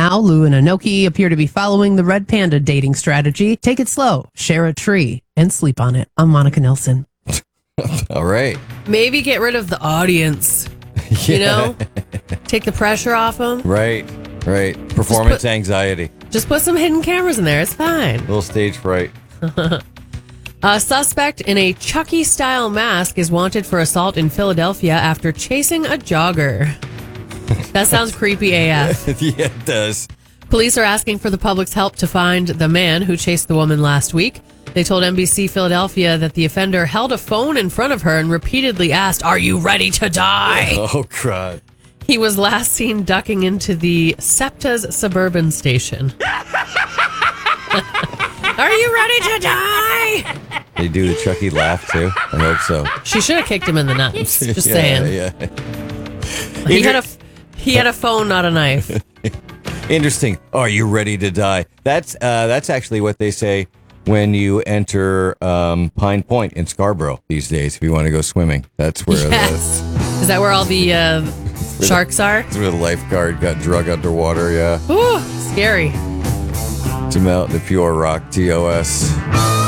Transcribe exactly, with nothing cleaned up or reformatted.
now, Lou and Anoki appear to be following the Red Panda dating strategy. Take it slow, share a tree, and sleep on it. I'm Monica Nelson. All right. Maybe get rid of the audience. You know? Take the pressure off them. Right, right. Performance put- anxiety. Just put some hidden cameras in there. It's fine. Little stage fright. A suspect in a Chucky-style mask is wanted for assault in Philadelphia after chasing a jogger. That sounds creepy A F. Yeah, it does. Police are asking for the public's help to find the man who chased the woman last week. They told N B C Philadelphia that the offender held a phone in front of her and repeatedly asked, "Are you ready to die?" Oh, God. He was last seen ducking into the SEPTA's suburban station. Are you ready to die? They do the Chucky laugh, too? I hope so. She should have kicked him in the nuts. Just yeah, saying. Yeah. He had a he had a phone, not a knife. Interesting. Are you ready to die? That's uh, that's actually what they say when you enter um, Pine Point in Scarborough these days. If you want to go swimming, that's where Yes. Is that where all the uh, sharks are? the, where the lifeguard got drug underwater. Yeah. Ooh, scary. To melt the pure rock T O S.